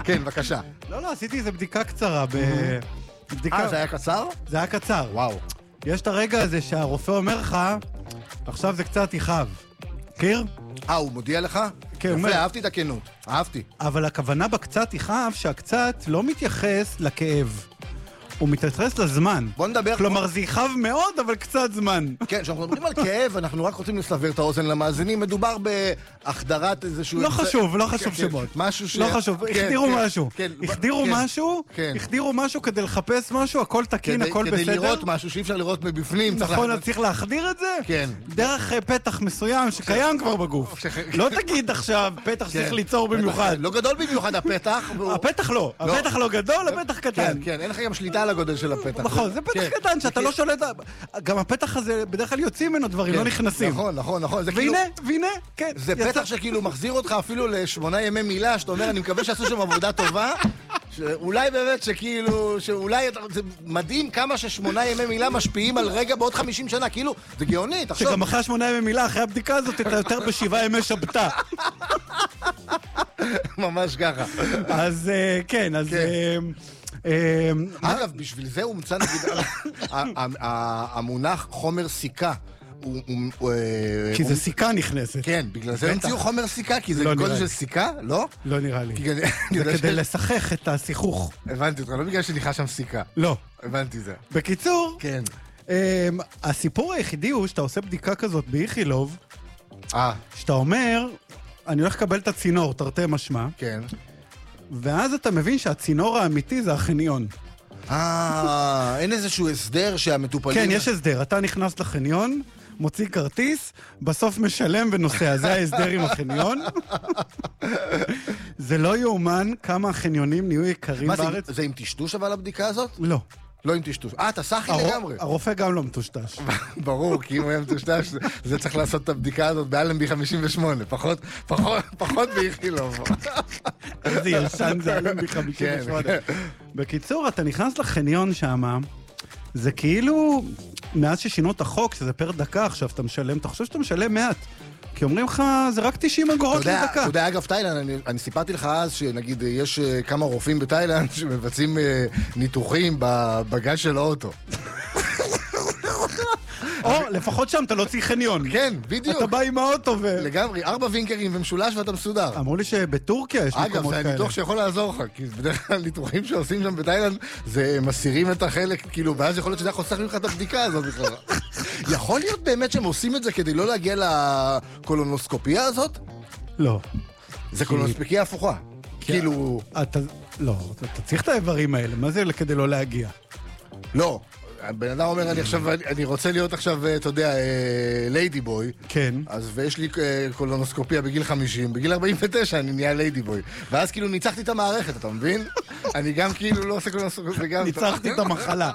כן, בבקשה. לא, עשיתי איזו בדיקה קצרה. זה היה קצר? זה היה קצר. וואו. יש את הרגע הזה שהרופא אומר לך, עכשיו זה קצת יכאב. מכיר? הוא מודיע לך? כן, הוא אומר. יפה, אהבתי את הכנות. אהבתי. אבל הכוונה בקצת יכאב שהקצת לא מתייחס לכאב. הוא מתייחס לזמן. בוא נדבר... כלומר, זה יכאב מאוד, אבל קצת זמן. כן, כשאנחנו מדברים על כאב, אנחנו רק רוצים לסבר את האוזן למאזינים. מדובר בהחדרת איזשהו... לא חשוב שמות. משהו ש... לא חשוב, החדירו משהו כדי לחפש משהו, הכל תקין, הכל בסדר. כדי לראות משהו שאי אפשר לראות מבפנים. נכון, אז צריך להחדיר את זה? כן. דרך פתח מסוים שקיים כבר בגוף. לא תגיד עכשיו פתח שצריך ליצור במיוחד. לא גדול במיוחד הפתח. הפתח לא גדול, הפתח קטן. כן, אין לך גם שליטה על הגודל של הפתח. נכון, זה פתח קטן שאתה לא שולט, גם הפתח הזה בדרך כלל יוצאים ממנו דברים, לא נכנסים. נכון. והנה, כן. זה פתח שכאילו מחזיר אותך אפילו ל8 ימי מילה, שאתה אומר, אני מקווה שעשו שם עבודה טובה, שאולי באמת שכאילו, שאולי זה מדהים כמה ש8 ימי מילה משפיעים על רגע בעוד 50 שנה, כאילו, זה גאוני, תחשוב. שגם אחרי 8 ימי מילה, אחרי הבדיקה הזאת, אתה יותר ב7 ימי שבתה. ממש ככה. אז כן, אז... אגב, בשביל זה הומצא נגיד המונח חומר סיכה. כי זה סיכה נכנסת. כן, בגלל זה המציאו חומר סיכה, כי זה גודל של סיכה, לא? לא נראה לי. זה כדי לשחך את הסיכוך. הבנתי אותך, לא בגלל שנכנס שם סיכה. לא. הבנתי זה. בקיצור, כן. הסיפור היחידי הוא שאתה עושה בדיקה כזאת באיכילוב, שאתה אומר, אני הולך לקבל את הצינור, תרתי משמע. כן. ואז אתה מבין שהצינור האמיתי זה החניון. אין איזשהו הסדר שהמטופלים... כן, יש הסדר. אתה נכנס לחניון, מוציא כרטיס, בסוף משלם ונוסע. זה ההסדר עם החניון. זה לא יאומן כמה החניונים נהיו יקרים בארץ. זה עם טשטוש אבל הבדיקה הזאת? לא. לא עם טשטוש. אתה סחי לגמרי. הרופא גם לא מטושטש. ברור, כי אם הוא היה מטושטש, זה צריך לעשות את הבדיקה הזאת באלנבי 58, פחות באיכילוב. איזה ישן זה אלנבי 58. בקיצור, אתה נכנס לחניון שם, זה כאילו, מאז ששינו את החוק, שזה פר דקה עכשיו, אתה משלם, אתה חושב שאתה משלם מעט. כי אומרים לך, זה רק 90 אגורות לדקה. אתה יודע, אגב, תאילנד, אני סיפרתי לך אז שנגיד, יש כמה רופאים בתאילנד שמבצעים ניתוחים בגז של האוטו. או, לפחות שם אתה לא צריך חניון. כן, בדיוק. אתה בא עם האוטו לגמרי, 4 וינקרים ומשולש ואתה מסודר. אמרו לי שבטורקיה יש מקומות כאלה. אגב, זה הניתוח שיכול לעזור לך, כי בדרך כלל ניתוחים שעושים שם בתאילנד, זה מסירים את החלק, כאילו, ואז יכול להיות שזה חוסך ממך את הבדיקה הזאת בכלל. יכול להיות באמת שהם עושים את זה כדי לא להגיע לקולונוסקופיה הזאת? לא. זה קולונוסקופיה הפוכה. כאילו... לא, אתה צריך את האיברים האלה, מה זה כדי לא להגיע? לא. הבן אדם אומר, אני רוצה להיות עכשיו, אתה יודע, ליידי בוי. כן. אז ויש לי קולונוסקופיה בגיל 50, בגיל 49 אני נהיה ליידי בוי. ואז כאילו ניצחתי את המערכת, אתה מבין? אני גם כאילו לא עושה קולונוסקופיה. ניצחתי את המחלה.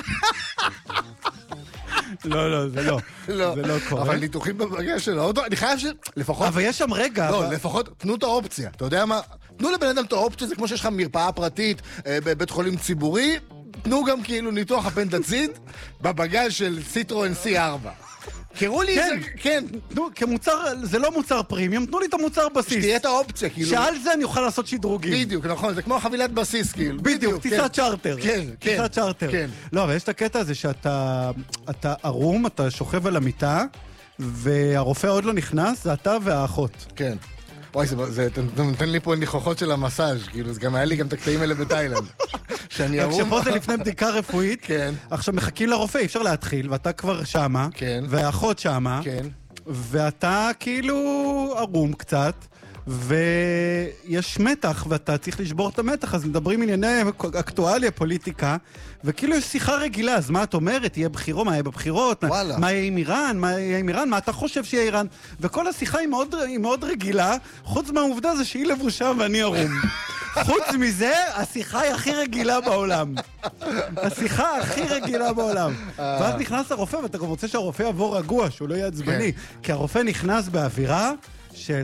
לא, זה לא. זה לא קורה. אבל ניתוחים בבגז של האוטו, אני חייב לפחות... אבל יש שם רגע... לא, לפחות תנו את האופציה. אתה יודע מה? תנו לבן אדם את האופציה, זה כמו שיש לך מרפאה פרטית בבית חולים ציבורי, תנו גם כאילו ניתוח הפנדציט בבגז של סיטרואן C4. קראו לי את זה, כן. כמוצר, זה לא מוצר פרימיום, תנו לי את המוצר בסיס. שתהיה את האופציה, כאילו. שעל זה אני אוכל לעשות שדרוגים. בדיוק, נכון, זה כמו חבילת בסיס, כאילו. בדיוק, טיסת צ'ארטר. כן, כן. טיסת צ'ארטר. כן. לא, אבל יש את הקטע הזה שאתה ערום, אתה שוכב על המיטה, והרופא עוד לא נכנס, זה אתה והאחות. כן. וואי, אתה נותן לי פה ניחוחות של המסאז', כאילו, זה גם היה לי גם את הקטעים האלה בתאילנד. שאני ערום... כשפה זה לפני בדיקה רפואית, כן. עכשיו מחכים לרופא, אי אפשר להתחיל, ואתה כבר שמה, כן. והאחות שמה, כן. ואתה כאילו ערום קצת, ויש מתח, ואתה צריך לשבור את המתח, אז מדברים ענייני אקטואליה, פוליטיקה, וכאילו יש שיחה רגילה, אז מה את אומרת? יהיה בחירות, מה יהיה בבחירות? מה יהיה עם איראן? מה יהיה עם איראן? מה אתה חושב שיהיה איראן? וכל השיחה היא מאוד רגילה, חוץ מהעובדה זה שהיא לבושה ואני ערום. חוץ מזה, השיחה היא הכי רגילה בעולם. השיחה הכי רגילה בעולם. ואז נכנס הרופא, ואתה גם רוצה שהרופא יבוא רגוע, שהוא לא יהיה עצבני. כי הרופא נכנס באווירה של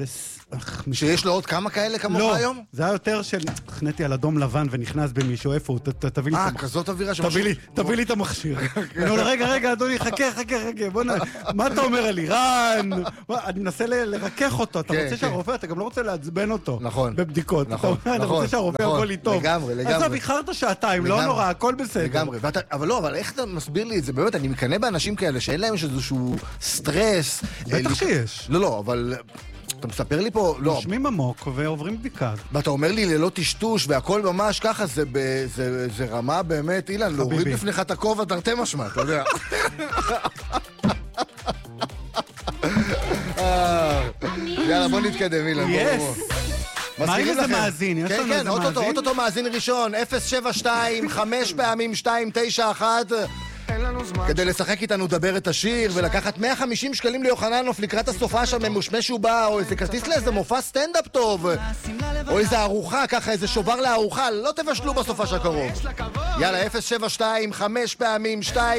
שיש לו עוד כמה כאלה כמוך היום? לא, זה היה יותר של... חניתי על אדום לבן ונכנס במישהו, איפה הוא? תביא לי את המכשיר. כזאת אווירה תביא לי את המכשיר. רגע, אדוני, חכה, בוא מה אתה אומר על איראן? אני מנסה לרכך אותו, אתה רוצה שהרופא, אתה גם לא רוצה לעצבן אותו. נכון. בבדיקות. אתה רוצה שהרופא יבוא לי טוב. לגמרי. עזוב, איחרת שעתיים, לא נורא, הכל בסדר. לגמרי. אבל איך אתה מסביר לי את זה? באמת, אני מקנא באנשים כאלה שאין להם איזשהו סטרס. בטח שיש. לא, אבל... אתה מספר לי פה, לא. נשמים עמוק ועוברים בדיקה. ואתה אומר לי ללא טשטוש והכל ממש ככה, זה רמה באמת, אילן, להוריד בפניך את הכובע תרתי משמע, אתה יודע. יאללה, בוא נתקדם, אילן. מה עם איזה מאזין? יש לנו איזה מאזין? כן, אוטוטו מאזין ראשון, 072, 5 פעמים 291. כדי לשחק איתנו דבר את השיר ולקחת 150 שקלים ליוחננוף לקראת הסופה שם ממושמש שהוא בא, או איזה כרטיס לאיזה מופע סטנדאפ טוב, או איזה ארוחה, ככה איזה שובר לארוחה, לא תבשלו בסופה שהקרוב. יאללה, 072, 5 פעמים 2